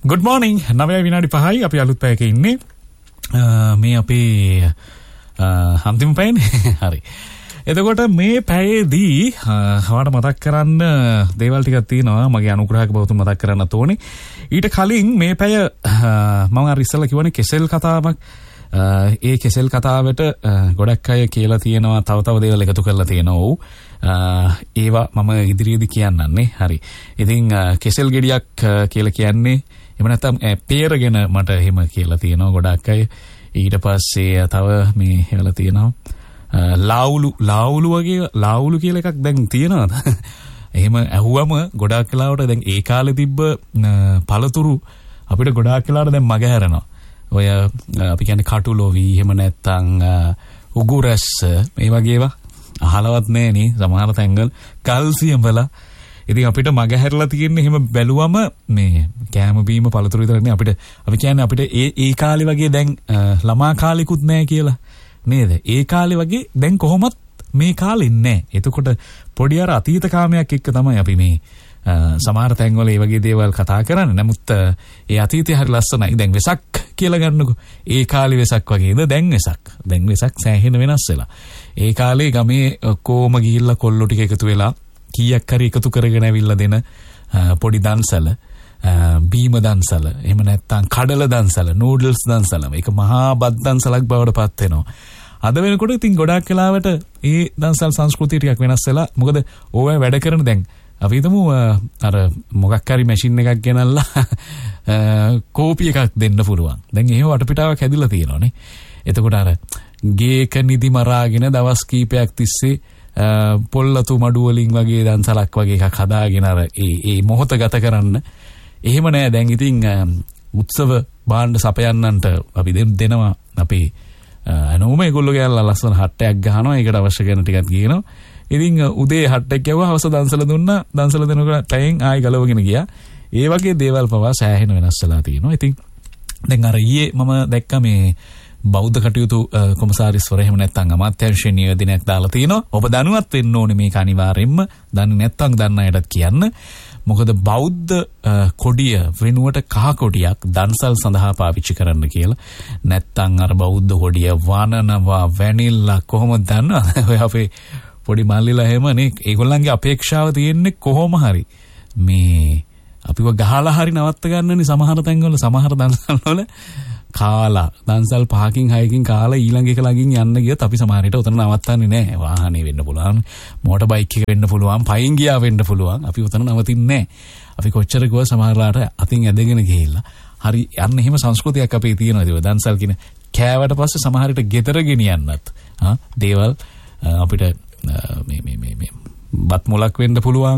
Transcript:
Good morning. 9:05යි අපි අලුත් පැයක ඉන්නේ. මේ අපේ අන්තිම පැයනේ. හරි. එතකොට මේ පැයේදී හවට මතක් කරන්න දේවල් ටිකක් තියෙනවා. මගේ අනුග්‍රහක බවතුන් මතක් කරන්න ඕනේ. ඊට කලින් මේ පැය මම අර ඉස්සෙල්ලා කිව්වනේ කෙසෙල් කතාවක්. ඒ කෙසෙල් කතාවට ගොඩක් අය කියලා තියෙනවා, තව දේවල් එකතු කරලා තියෙනවා. ඒවා මම ඉදිරියේදී කියන්නන්නේ. හරි. ඉතින් කෙසෙල් ගෙඩියක් කියලා කියන්නේ එහෙම නැත්නම් peerගෙන මට එහෙම කියලා තියෙනවා ගොඩක් අය. ඊට පස්සේ තව මේ එහෙවලා තියෙනවා ලාවුලු වගේ ලාවුලු කියලා එකක් දැන් තියෙනවද? එහෙම ඇහුවම ගොඩක් වෙලාවට දැන් ඒ කාලේ තිබ්බ පළතුරු අපිට ගොඩක් වෙලාවට දැන් මග හැරෙනවා. ඔය අපි කියන්නේ කටුලොවි එහෙම නැත්නම් උගුරැස්ස මේ වගේ ඒවා අහලවත් නැහැ නේ සමහර තැන්වල කල්සියම් වල. ඉතින් අපිට මග හැරලා තියෙන්නේ එහෙම බැලුවම මේ කෑම බීම පළතුරු විතරනේ අපිට අපි කියන්නේ අපිට ඒ කාලේ වගේ දැන් ළමා කාලෙකුත් නැහැ කියලා නේද? ඒ කාලේ වගේ දැන් කොහොමත් මේ කාලේ නැහැ. එතකොට පොඩි අර අතීත කාමයක් එක්ක තමයි අපි මේ සමහර තැන්වල මේ වගේ දේවල් කතා කරන්නේ. නමුත් ඒ අතීතය හරි ලස්සනයි. දැන් වෙසක් කියලා ගන්නකො. ඒ කාලේ වෙසක් වගේද දැන් වෙසක්. දැන් වෙසක් සෑහෙන වෙනස් වෙලා. ඒ කාලේ ගමේ කොම ගිහිල්ලා කොල්ලෝ ටික එකතු වෙලා කීයක් හරි එකතු කරගෙන ඇවිල්ලා දෙන පොඩි දන්සල, බීම දන්සල, එහෙම නැත්නම් කඩල දන්සල, නූඩල්ස් දන්සල. මේක මහා බත් දන්සලක් බවට පත් වෙනවා. අද වෙනකොට ඉතින් ගොඩක් වෙලාවට ඒ දන්සල් සංස්කෘතිය ටිකක් වෙනස් වෙලා. මොකද ඕවා වැඩ කරන දැන් අපි හිතමු අර මොකක් හරි මැෂින් එකක් ගෙනල්ලා කෝපි එකක් දෙන්න පුළුවන්. දැන් එහෙම වටපිටාවක් හැදිලා තියෙනවානේ. එතකොට අර ගේක නිදි මරාගෙන දවස් කීපයක් තිස්සේ පොල්ලතු මඩු වලින් වගේ දන්සලක් වගේ එකක් හදාගෙන අර ඒ මොහොත ගත කරන්න. එහෙම නෑ. දැන් ඉතින් උත්සව භාණ්ඩ සපයන්නන්ට අපි දෙනවා අපේ නෝම ඒගොල්ලෝ ගෑල්ලා ලස්සන හට්ටයක් ගහනවා. ඒකට අවශ්‍ය කරන ටිකක් ගේනවා. ඉතින් උදේ හට්ටයක් ගැවුවා, හවස දන්සල දුන්නා. දන්සල දෙනකොට පැයෙන් ආයි ගලවගෙන ගියා. ඒ වගේ දේවල් පවා සෑහෙන වෙනස් වෙලා තියෙනවා. ඉතින් දැන් අර ඊයේ මම දැක්ක මේ බෞද්ධ කටයුතු කොමසාරිස්වර එහෙම නැත්නම් අමාත්‍යාංශයේ නියෝජනයක් දාලා තිනවා. ඔබ දැනුවත් වෙන්න ඕනේ මේක අනිවාර්යෙන්ම. දන්නේ නැත්නම් දන්න අයටත් කියන්න. මොකද බෞද්ධ කොඩිය වෙනුවට කහ කොඩියක් දන්සල් සඳහා පාවිච්චි කරන්න කියලා. නැත්නම් අර බෞද්ධ කොඩිය වනනවා වැනිල්ලා කොහොමද දන්නවද? ඔය අපේ පොඩි මල්ලිලා එහෙමනේ. ඒගොල්ලන්ගේ අපේක්ෂාව තියෙන්නේ කොහොම හරි මේ අපිව ගහලා හරි නවත්ත ගන්නනේ සමහර තැන්වල. සමහර දන්සල් වල කාලා දන්සල් 5කින් 6කින් කාලා ඊළඟ එක ළඟින් යන්න ගියත් අපි සමහර විට උතන නවත්තන්නේ නැහැ. වාහනේ වෙන්න පුළුවන්, මෝටර් බයික් එක වෙන්න පුළුවන්, පයින් ගියා වෙන්න පුළුවන්. අපි උතන නවතින්නේ නැහැ. අපි කොච්චර ගියව සමහරලාට අතින් ඇදගෙන ගිහිල්ලා හරි යන්න එහෙම සංස්කෘතියක් අපේ තියෙනවා. ඒක දන්සල් කියන කෑවට පස්සේ සමහර විට ගෙදර ගෙනියන්නත් දේවල් අපිට මේ බත් මුලක් වෙන්න පුළුවන්.